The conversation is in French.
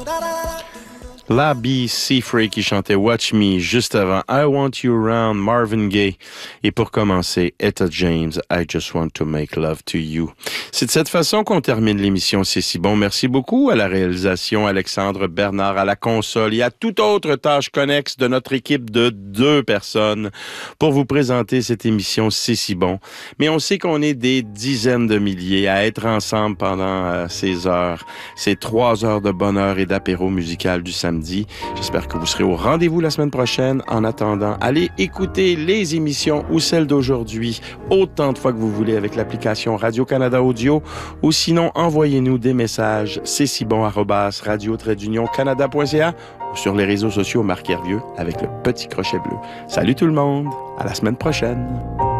La B. Seafray qui chantait Watch Me juste avant I Want You Around, Marvin Gaye. Et pour commencer, Etta James, I Just Want to Make Love to You. C'est de cette façon qu'on termine l'émission C'est si bon. Merci beaucoup à la réalisation, Alexandre Bernard, à la console et à toute autre tâche connexe de notre équipe de 2 personnes pour vous présenter cette émission C'est si bon. Mais on sait qu'on est des dizaines de milliers à être ensemble pendant ces heures, ces 3 heures de bonheur et d'apéro musical du samedi. J'espère que vous serez au rendez-vous la semaine prochaine. En attendant, allez écouter les émissions ou celles d'aujourd'hui autant de fois que vous voulez avec l'application Radio-Canada Audio ou sinon, envoyez-nous des messages cestibon@radio-canada.ca ou sur les réseaux sociaux Marc Hervieux avec le petit crochet bleu. Salut tout le monde! À la semaine prochaine!